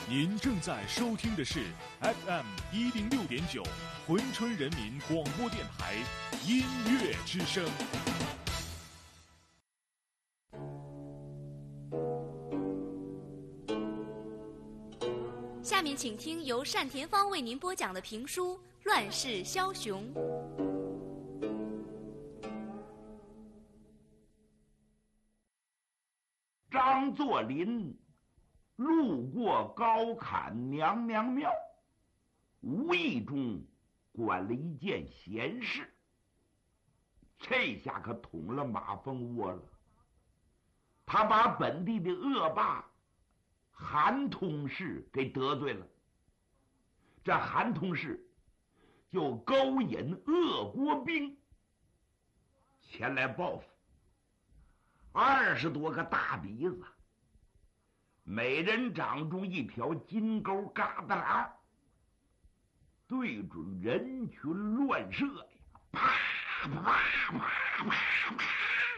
您正在收听的是 FM106.9珲春人民广播电台音乐之声。 下面请听由单田芳为您播讲的评书《乱世枭雄》。 张作霖路过高坎娘娘庙，无意中管了一件闲事，这下可捅了马蜂窝了。他把本地的恶霸韩通事给得罪了，这韩通事就勾引恶国兵前来报复，20多个大鼻子，每人掌中一条金钩疙瘩栏，对准人群乱射呀，啪啪啪啪啪！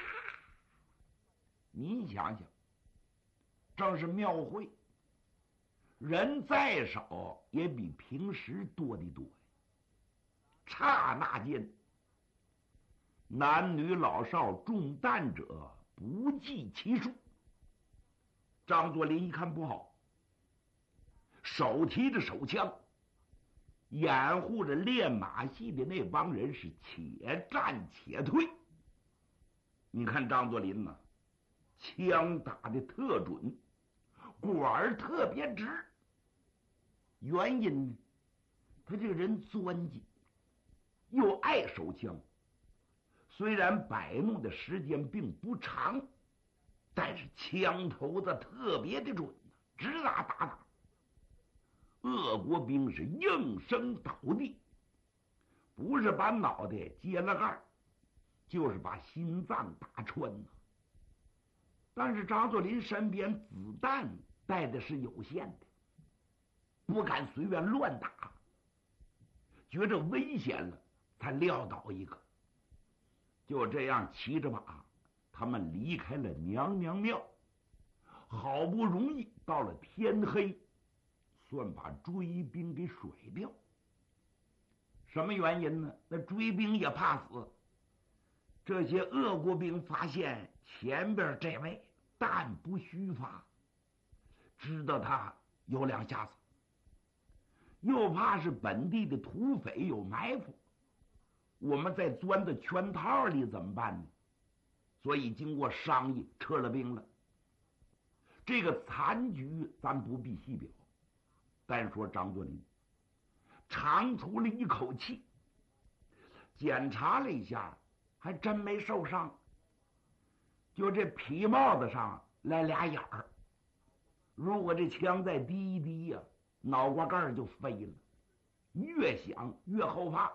您想想，正是庙会，人再少也比平时多得多呀。刹那间，男女老少中弹者不计其数。张作霖一看不好，手提着手枪，掩护着练马戏的那帮人是且战且退。你看张作霖呢，枪打的特准，管儿特别直。原因呢，他这个人钻进，又爱手枪，虽然摆弄的时间并不长，但是枪头子特别的准，直打打打。恶国兵是应声倒地，不是把脑袋揭了盖，就是把心脏打穿了。但是张作霖身边子弹带的是有限的，不敢随便乱打，觉着危险了才撂倒一个。就这样骑着马，他们离开了娘娘庙，好不容易到了天黑，算把追兵给甩掉。什么原因呢？那追兵也怕死，这些恶国兵发现前边这位弹不虚发，知道他有两下子，又怕是本地的土匪有埋伏，我们再钻到圈套里怎么办呢？所以经过商议，撤了兵了。这个残局咱不必细表，单说张作霖长出了一口气，检查了一下，还真没受伤，就这皮帽子上来俩眼儿，如果这枪再低一低呀，脑瓜盖就飞了，越想越后怕。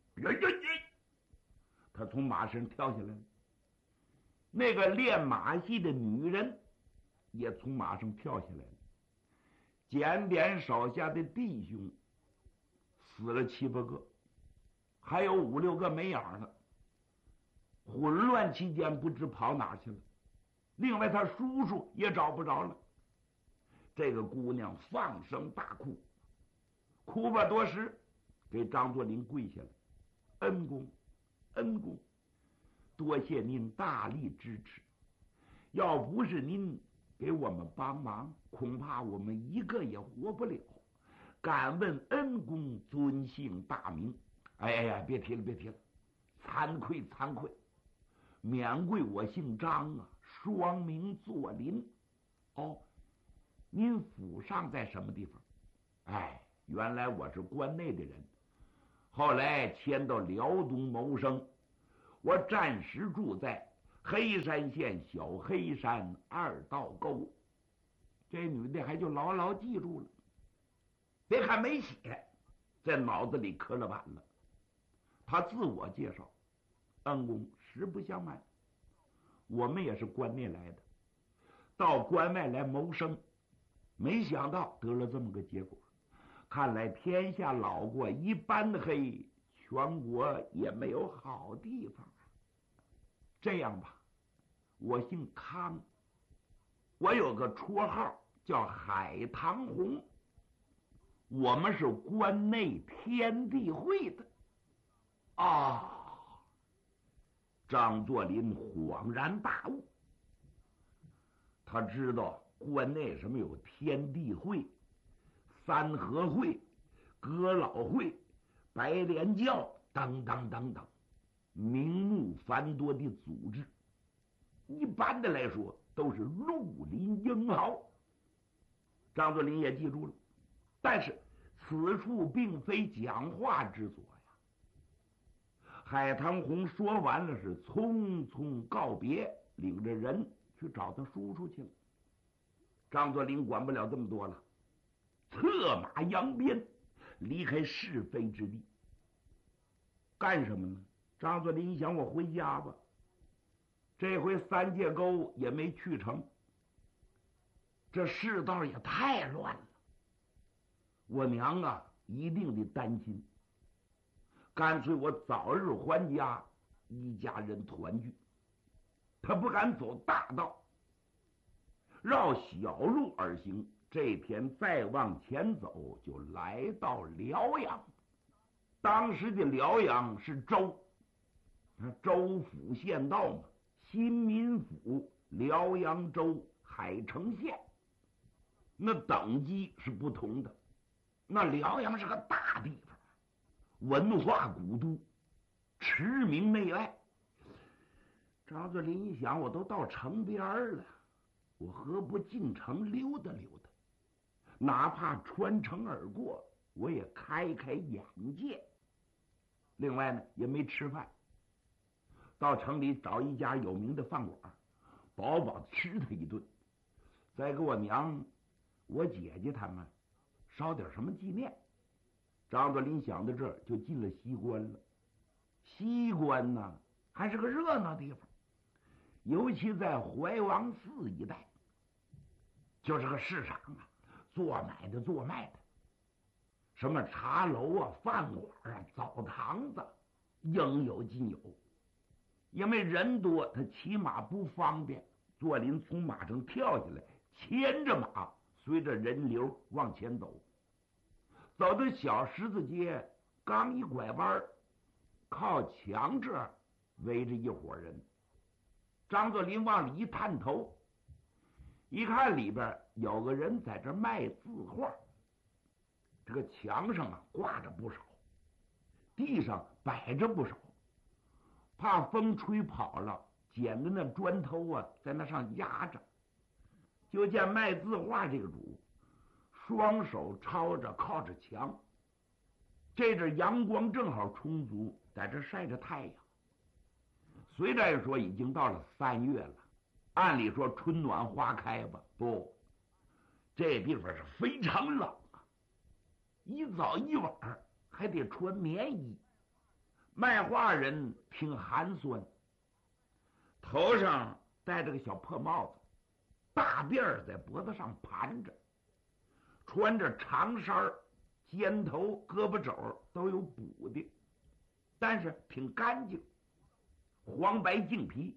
他从马身跳下来了。那个练马戏的女人也从马上跳下来了，检点手下的弟兄死了7、8个，还有5、6个没影了，混乱期间不知跑哪去了。另外他叔叔也找不着了。这个姑娘放声大哭，哭吧多时，给张作霖跪下了，恩公，恩公，多谢您大力支持，要不是您给我们帮忙，恐怕我们一个也活不了。敢问恩公尊姓大名？哎呀，别提了，别提了，惭愧惭愧，免贵我姓张啊，双名作霖。哦，您府上在什么地方？哎，原来我是关内的人，后来迁到辽东谋生，我暂时住在黑山县小黑山2道沟。这女的还就牢牢记住了，别看没写，在脑子里磕了板了。她自我介绍，恩公实不相瞒，我们也是关内来的，到关外来谋生，没想到得了这么个结果。看来天下老过一般的黑，全国也没有好地方。这样吧，我姓康，我有个绰号叫海棠红， 我们是关内天地会的。啊！张作霖恍然大悟，他知道关内什么有天地会、三合会、哥老会、白莲教等等等等，名目繁多的组织。一般的来说，都是绿林英豪。张作霖也记住了，但是此处并非讲话之所呀。海棠红说完了，是匆匆告别，领着人去找他叔叔去了。张作霖管不了这么多了，策马扬鞭，离开是非之地。干什么呢？张作霖想，我回家吧。这回三界沟也没去成，这世道也太乱了，我娘啊一定得担心。干脆我早日还家，一家人团聚。他不敢走大道，绕小路而行。这天再往前走，就来到辽阳。当时的辽阳是州，州府县道嘛，新民府、辽阳州、海城县，那等级是不同的。那辽阳是个大地方，文化古都，驰名内外。张作霖一想，我都到城边了，我何不进城溜达溜达？哪怕穿城而过，我也开开眼界。另外呢，也没吃饭，到城里找一家有名的饭馆，饱饱吃他一顿，再给我娘、我姐姐他们烧点什么纪念。张作霖想到这儿，就进了西关了。西关呢，还是个热闹地方，尤其在怀王寺一带，就是个市场啊，做买的做卖的，什么茶楼啊、饭馆啊、澡堂子，应有尽有。因为人多，他骑马不方便，作霖从马上跳下来，牵着马，随着人流往前走。走到小十字街，刚一拐弯，靠墙这儿围着一伙人。张作霖往里一探头，一看里边有个人在这卖字画，这个墙上啊挂着不少，地上摆着不少，怕风吹跑了，捡的那砖头啊在那上压着。就见卖字画这个主双手抄着靠着墙，这阵阳光正好充足，在这晒着太阳。虽然说已经到了3月了，按理说春暖花开吧，不，这地方是非常冷啊，一早一晚还得穿棉衣。卖画人挺寒酸，头上戴着个小破帽子，大辫儿在脖子上盘着，穿着长衫，肩头胳膊肘都有补的，但是挺干净，黄白净皮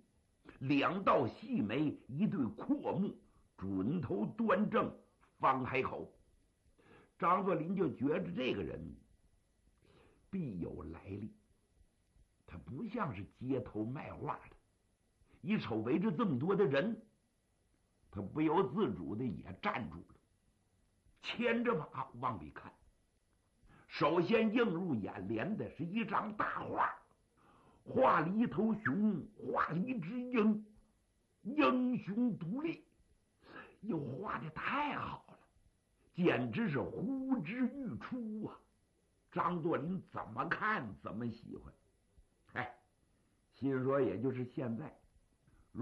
，2道细眉，一对阔目，准头端正，方海口。张作霖就觉着这个人必有来历，他不像是街头卖画的。一瞅围着这么多的人，他不由自主的也站住了，牵着马往里看。首先映入眼帘的是一张大画，画了一头熊，画了一只鹰，英雄独立，又画的太好了，简直是呼之欲出啊！张作霖怎么看怎么喜欢。心说也就是现在